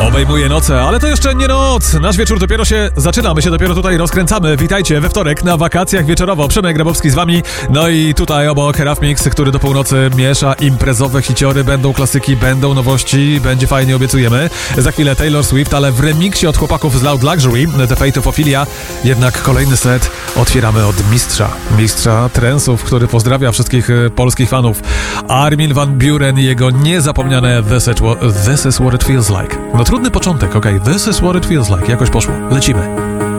Obejmuje noce, ale to jeszcze nie noc. Nasz wieczór dopiero się zaczyna, my się dopiero tutaj rozkręcamy. Witajcie we wtorek na wakacjach wieczorowo. Przemek Grabowski z wami. No i tutaj obok Raf Mix, który do północy miesza imprezowe hiciory. Będą klasyki, będą nowości, będzie fajnie, obiecujemy. Za chwilę Taylor Swift, ale w remiksie od chłopaków z Loud Luxury, The Fate of Ophelia. Jednak kolejny set otwieramy od mistrza trensów, który pozdrawia wszystkich polskich fanów. Armin van Buuren i jego niezapomniane This is what it feels like. No trudny początek, okej. This is what it feels like. Jakoś poszło. Lecimy.